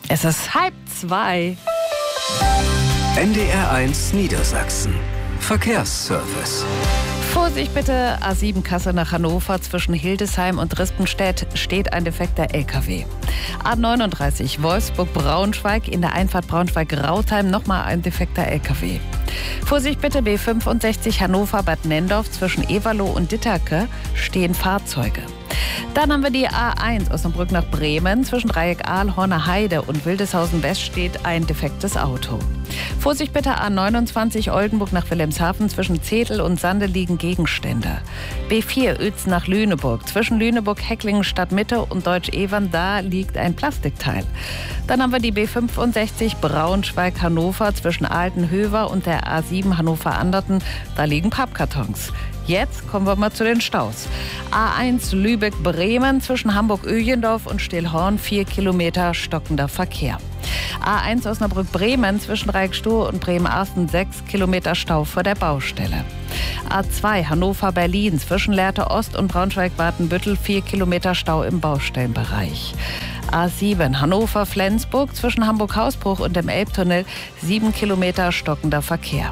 Es ist 1:30. NDR1 Niedersachsen. Verkehrsservice. Vorsicht bitte, A7 Kassel nach Hannover, zwischen Hildesheim und Rispenstedt steht ein defekter LKW. A39 Wolfsburg-Braunschweig, in der Einfahrt Braunschweig-Rautheim nochmal ein defekter LKW. Vorsicht bitte, B65 Hannover-Bad Nendorf, zwischen Everloh und Ditterke stehen Fahrzeuge. Dann haben wir die A1 Osnabrück nach Bremen. Zwischen Dreieck Aal, Horner Heide und Wildeshausen West steht ein defektes Auto. Vorsicht bitte, A29 Oldenburg nach Wilhelmshaven. Zwischen Zetel und Sande liegen Gegenstände. B4 Uelzen nach Lüneburg. Zwischen Lüneburg, Hecklingen, Stadtmitte und Deutsch-Evern, da liegt ein Plastikteil. Dann haben wir die B65 Braunschweig-Hannover. Zwischen Altenhöver und der A7 Hannover-Anderten, da liegen Pappkartons. Jetzt kommen wir mal zu den Staus. A1 Lübeck-Bremen, zwischen Hamburg-Öjendorf und Stillhorn 4 Kilometer stockender Verkehr. A1 Osnabrück-Bremen, zwischen Dreieck-Stuhr und Bremen-Arsten 6 Kilometer Stau vor der Baustelle. A2 Hannover-Berlin, zwischen Lehrte Ost und Braunschweig-Watenbüttel 4 Kilometer Stau im Baustellenbereich. A7 Hannover-Flensburg, zwischen Hamburg-Hausbruch und dem Elbtunnel 7 Kilometer stockender Verkehr.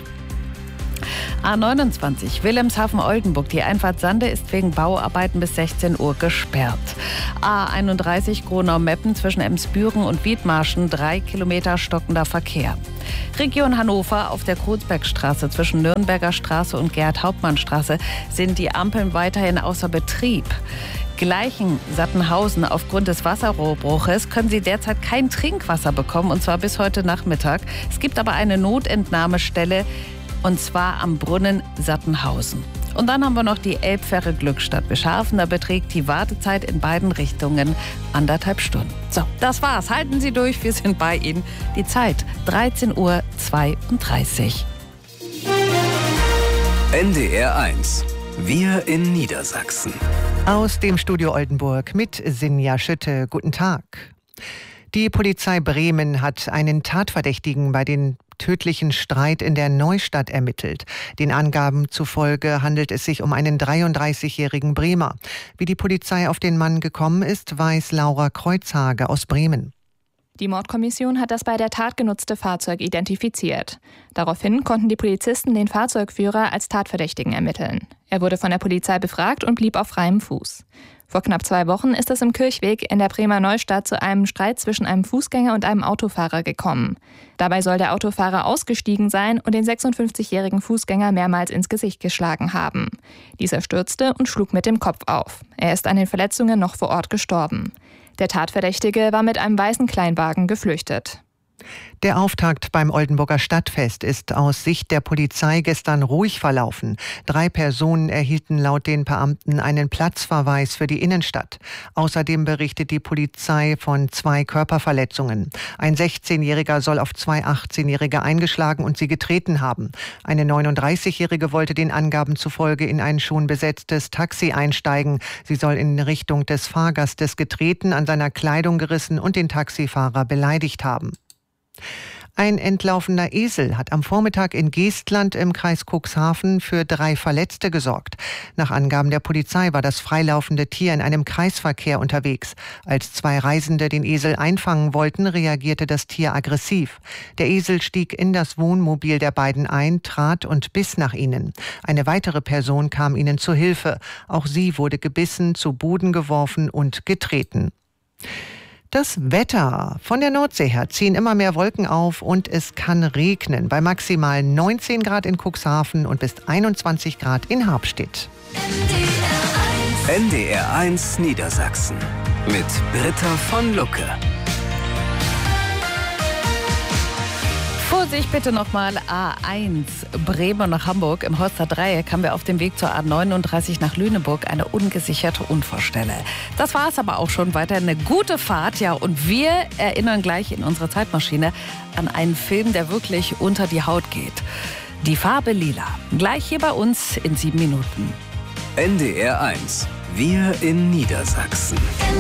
A29 Wilhelmshaven-Oldenburg. Die Einfahrt Sande ist wegen Bauarbeiten bis 16 Uhr gesperrt. A31 Gronau-Meppen, zwischen Emsbüren und Wiedmarschen 3 Kilometer stockender Verkehr. Region Hannover, auf der Kreuzbergstraße zwischen Nürnberger Straße und Gerhard-Hauptmann-Straße sind die Ampeln weiterhin außer Betrieb. Gleichen-Sattenhausen. Aufgrund des Wasserrohrbruches können Sie derzeit kein Trinkwasser bekommen, und zwar bis heute Nachmittag. Es gibt aber eine Notentnahmestelle, und zwar am Brunnen Sattenhausen. Und dann haben wir noch die Elbfähre Glückstadt-Bischhafen. Da beträgt die Wartezeit in beiden Richtungen 1,5 Stunden. So, das war's. Halten Sie durch, wir sind bei Ihnen. Die Zeit 13:32 Uhr. NDR1. Wir in Niedersachsen. Aus dem Studio Oldenburg mit Sinja Schütte. Guten Tag. Die Polizei Bremen hat einen Tatverdächtigen bei den tödlichen Streit in der Neustadt ermittelt. Den Angaben zufolge handelt es sich um einen 33-jährigen Bremer. Wie die Polizei auf den Mann gekommen ist, weiß Laura Kreuzhage aus Bremen. Die Mordkommission hat das bei der Tat genutzte Fahrzeug identifiziert. Daraufhin konnten die Polizisten den Fahrzeugführer als Tatverdächtigen ermitteln. Er wurde von der Polizei befragt und blieb auf freiem Fuß. Vor knapp 2 Wochen ist es im Kirchweg in der Bremer Neustadt zu einem Streit zwischen einem Fußgänger und einem Autofahrer gekommen. Dabei soll der Autofahrer ausgestiegen sein und den 56-jährigen Fußgänger mehrmals ins Gesicht geschlagen haben. Dieser stürzte und schlug mit dem Kopf auf. Er ist an den Verletzungen noch vor Ort gestorben. Der Tatverdächtige war mit einem weißen Kleinwagen geflüchtet. Der Auftakt beim Oldenburger Stadtfest ist aus Sicht der Polizei gestern ruhig verlaufen. 3 Personen erhielten laut den Beamten einen Platzverweis für die Innenstadt. Außerdem berichtet die Polizei von 2 Körperverletzungen. Ein 16-Jähriger soll auf 2 18-Jährige eingeschlagen und sie getreten haben. Eine 39-Jährige wollte den Angaben zufolge in ein schon besetztes Taxi einsteigen. Sie soll in Richtung des Fahrgastes getreten, an seiner Kleidung gerissen und den Taxifahrer beleidigt haben. Ein entlaufener Esel hat am Vormittag in Geestland im Kreis Cuxhaven für 3 Verletzte gesorgt. Nach Angaben der Polizei war das freilaufende Tier in einem Kreisverkehr unterwegs. Als 2 Reisende den Esel einfangen wollten, reagierte das Tier aggressiv. Der Esel stieg in das Wohnmobil der beiden ein, trat und biss nach ihnen. Eine weitere Person kam ihnen zu Hilfe. Auch sie wurde gebissen, zu Boden geworfen und getreten. Das Wetter. Von der Nordsee her ziehen immer mehr Wolken auf und es kann regnen. Bei maximal 19 Grad in Cuxhaven und bis 21 Grad in Harpstedt. NDR1 Niedersachsen. Mit Britta von Lucke. Vorsicht bitte nochmal, A1 Bremen nach Hamburg. Im Horster Dreieck haben wir auf dem Weg zur A39 nach Lüneburg eine ungesicherte Unfallstelle. Das war es aber auch schon. Weiter eine gute Fahrt. Ja, und wir erinnern gleich in unserer Zeitmaschine an einen Film, der wirklich unter die Haut geht. Die Farbe Lila. Gleich hier bei uns in 7 Minuten. NDR1. Wir in Niedersachsen.